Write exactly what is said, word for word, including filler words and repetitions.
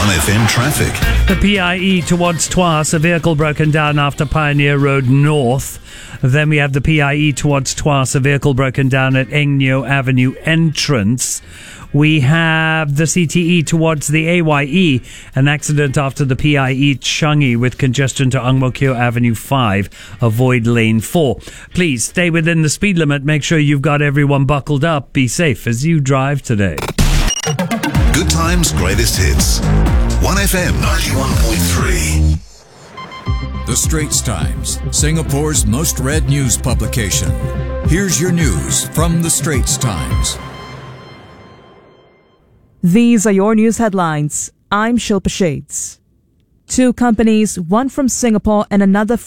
one F M traffic. The P I E towards Tuas, a vehicle broken down after Pioneer Road North. Then we have the P I E towards Tuas, a vehicle broken down at Engneo Avenue entrance. We have the C T E towards the A Y E, an accident after the P I E Changi with congestion to Ang Mo Kio Avenue five. Avoid lane four. Please stay within the speed limit. Make sure you've got everyone buckled up. Be safe as you drive today. Good times, greatest hits. one F M ninety-one point three. The Straits Times, Singapore's most read news publication. Here's your news from The Straits Times. These are your news headlines. I'm Shilpa Shades. Two companies, one from Singapore and another